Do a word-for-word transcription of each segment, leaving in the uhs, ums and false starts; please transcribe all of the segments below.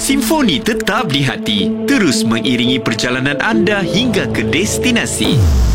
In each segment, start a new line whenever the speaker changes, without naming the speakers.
Simfoni tetap di hati, terus mengiringi perjalanan anda hingga ke destinasi.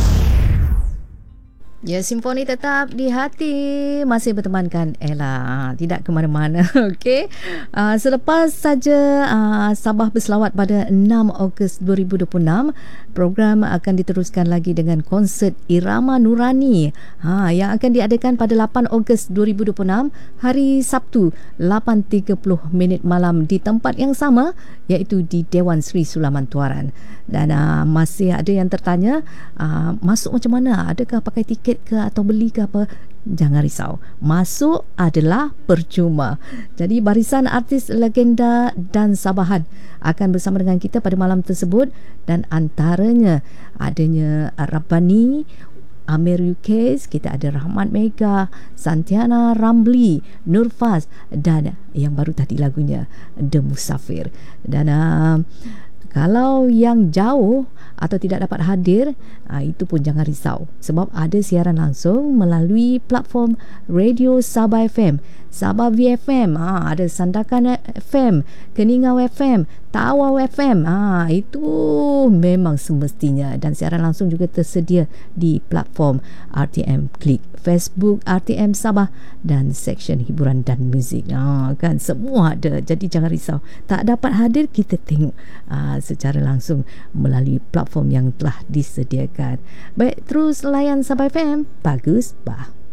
Ya, Simfoni tetap di hati, masih bertemankan Ella, tidak ke mana-mana. Okey. Uh, selepas saja uh, Sabah berselawat pada enam Ogos dua ribu dua puluh enam, program akan diteruskan lagi dengan konsert Irama Nurani ha, yang akan diadakan pada lapan Ogos dua ribu dua puluh enam, hari Sabtu, lapan tiga puluh minit malam di tempat yang sama, iaitu di Dewan Sri Sulaman Tuaran. Dan uh, masih ada yang tertanya, uh, masuk macam mana? Adakah pakai tiket ke atau beli ke apa? Jangan risau, masuk adalah percuma. Jadi barisan artis legenda dan Sabahan akan bersama dengan kita pada malam tersebut, dan antaranya adanya Rabbani, Amir Yukes, kita ada Rahmat Mega, Santiana Ramli, Nurfaz, dan yang baru tadi lagunya The Musafir. Dan uh, kalau yang jauh atau tidak dapat hadir, aa, itu pun jangan risau, sebab ada siaran langsung melalui platform Radio Sabah F M, Sabah V F M, aa, ada Sandakan F M, Keningau F M, Tawau F M. aa, Itu memang semestinya. Dan siaran langsung juga tersedia di platform R T M Klik, Facebook R T M Sabah, dan seksyen hiburan dan muzik. Aa, kan semua ada. Jadi jangan risau, tak dapat hadir, kita tengok aa, secara langsung melalui platform yang telah disediakan. Baik, terus layan Sabah F M. Bagus, bah.